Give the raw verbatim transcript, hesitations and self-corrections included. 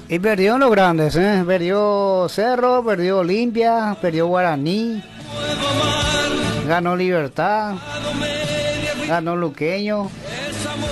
Y perdió en los grandes, ¿eh? Perdió Cerro, perdió Olimpia, perdió Guaraní, ganó Libertad, ganó Luqueño.